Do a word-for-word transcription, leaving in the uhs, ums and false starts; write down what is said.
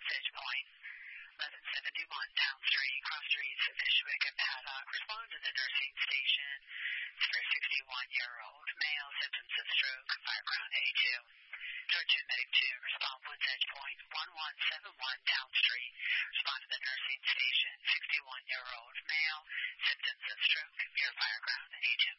Edge Point. eleven seventy-one Downstreet, Cross Streets of Ishwick and Paddock. Respond to the nursing station. It's for a sixty-one-year-old male, symptoms of stroke, fireground A two. Georgia Medic two, respond Woods Edge Point, one one seven one Downstreet. Respond to the nursing station, sixty-one-year-old male, symptoms of stroke, near fireground